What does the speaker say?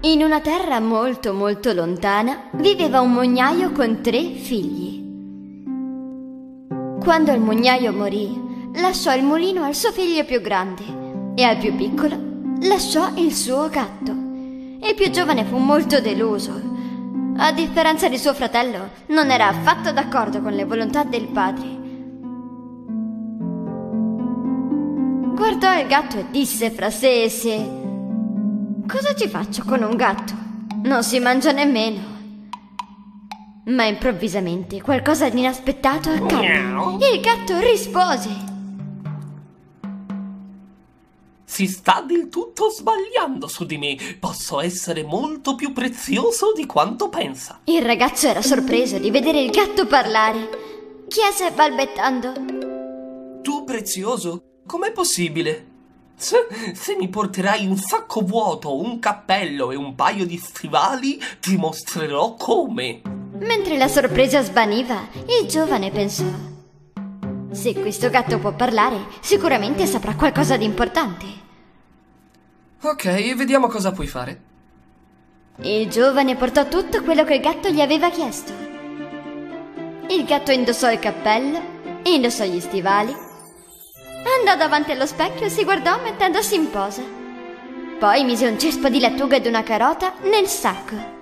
In una terra molto molto lontana viveva un mugnaio con 3 figli. Quando il mugnaio morì, lasciò il mulino al suo figlio più grande e al più piccolo lasciò il suo gatto. Il più giovane fu molto deluso. A differenza di suo fratello, non era affatto d'accordo con le volontà del padre. Guardò il gatto e disse fra sé e sé: cosa ci faccio con un gatto? Non si mangia nemmeno. Ma improvvisamente qualcosa di inaspettato accadde. Il gatto rispose: si sta del tutto sbagliando su di me. Posso essere molto più prezioso di quanto pensa. Il ragazzo era sorpreso di vedere il gatto parlare. Chiese balbettando: Tu prezioso? Com'è possibile? Se mi porterai un sacco vuoto, un cappello e un paio di stivali, ti mostrerò come. Mentre la sorpresa svaniva, il giovane pensò: se questo gatto può parlare, sicuramente saprà qualcosa di importante. Ok, vediamo cosa puoi fare. Il giovane portò tutto quello che il gatto gli aveva chiesto. Il gatto indossò il cappello, indossò gli stivali, andò davanti allo specchio e si guardò mettendosi in posa. Poi mise un cespo di lattuga ed una carota nel sacco